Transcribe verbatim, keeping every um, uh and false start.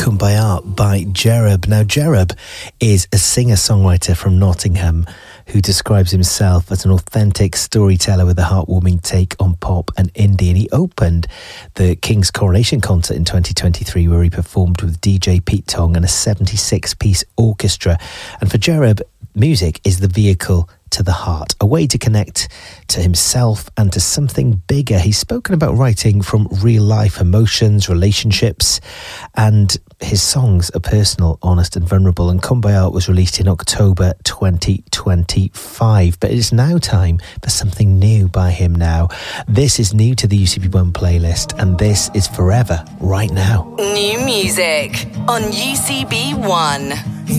Kumbaya by Jerub. Now, Jerub is a singer-songwriter from Nottingham who describes himself as an authentic storyteller with a heartwarming take on pop and indie. And he opened the King's Coronation Concert in twenty twenty-three, where he performed with D J Pete Tong and a seventy-six piece orchestra. And for Jerub, music is the vehicle to the heart, a way to connect to himself and to something bigger. He's spoken about writing from real life emotions, relationships, and his songs are personal, honest and vulnerable. And Kumbaya was released in October twenty twenty-five, but it is now time for something new by him now. This is new to the U C B one playlist, and this is Forever Right Now. New music on U C B one.